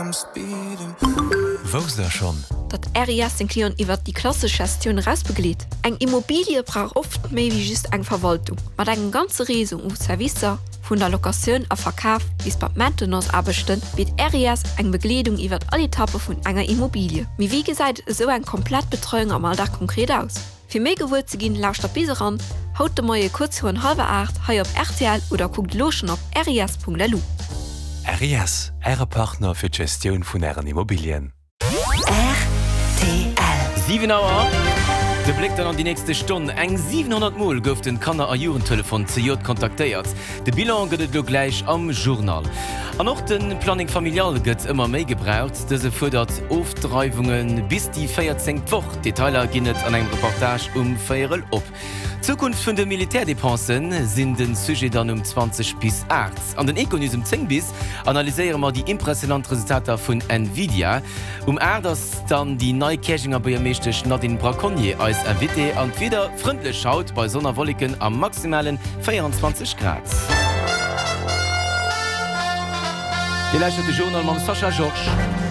Wo's da schon? Dat RIS den Klion iwwer die klassische Gestion rausbegleet. Eng Immobilie brauch oft méi wie just eng Verwaltung. Mat eng ganze Reesung Servicer, vun der Lokaun a Verkauf bis bei Maintenance abechten, biet RIS eng Begleung iwwer alle Etappe vun enger Immobilie. Wie gesagt, so eng komplett Betreuung am Alltag konkret aus. Fi mé gewur ze ginn lauscht der Bise an, haut de moie kurz hun halbe 8 hai op RTL oder guckt loschen op ris.lu. RIS, Äre Partner fir d'Gestioun vun Ären Immobilien. RTL 7 Auer. De Blick dann an die nächste Stunde. Eng 700 Mal gouf den Kanner a Jugendtelefon CJ kontaktéiert. De Bilan gëtt lo gleich am Journal. An noch den Planning familial gëtt immer méi gebraucht, dese fordert Aufdreibungen bis die 14. Woch. Detailer ginnet an eng Reportage Féierel op. Zukunft vun de Militärdepensen sind den Sujet dann 20 bis 8. An den Econews 10 bis analyseieren wir die impressionanten Resultate von Nvidia. Das dann die neue Kächinger Bürgermeister Nadine Braconnier als RWT und wieder freundlich schaut bei Sonderwolken am maximalen 24 Grad. Die leitete Journal mit Sascha Georges.